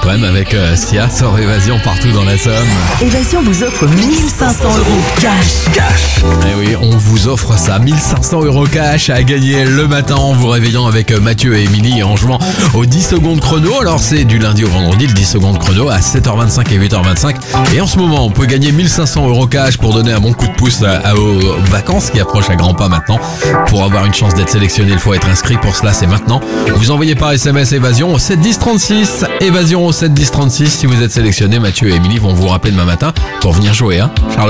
même avec Sia sur Évasion partout dans la Somme. Évasion vous offre 1500 € cash. Et oui, on vous offre ça, 1500 € cash à gagner le matin en vous réveillant avec Mathieu et Émilie et en jouant au 10 secondes chrono. Alors c'est du lundi au vendredi, le 10 secondes chrono à 7h25 et 8h25. Et en ce moment, on peut gagner 1500 € cash pour donner un bon coup de pouce aux vacances qui approchent à grands pas maintenant. Pour avoir une chance d'être sélectionné, il faut être inscrit. Pour cela, c'est maintenant. Vous envoyez par SMS Évasion au 7 10 36. Évasion au 7 10 36. Si vous êtes sélectionné, Mathieu et Émilie vont vous rappeler demain matin pour venir jouer. Charles